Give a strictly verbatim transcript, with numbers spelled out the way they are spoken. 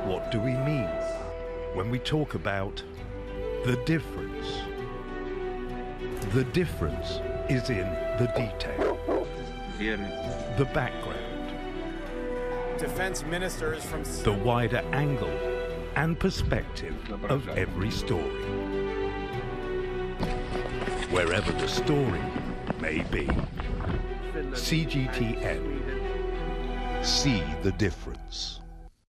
What do we mean when we talk about the difference? The difference is in the detail, the background, defense ministers from the wider angle and perspective of every story, wherever the story may be. C G T N. See the difference.